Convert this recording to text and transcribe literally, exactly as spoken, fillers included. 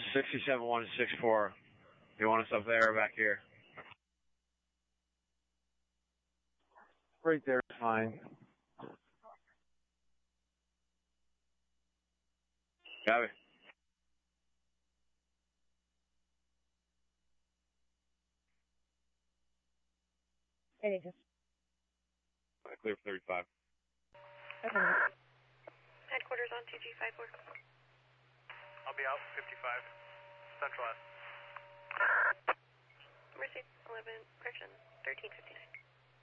sixty-seven one six four. You want us up there or back here? Right there is fine. Got it. Anything. Right, clear for thirty-five. Okay. Headquarters on two G five four. I'll be out fifty-five. Central S. Mercy eleven, correction thirteen fifty-nine.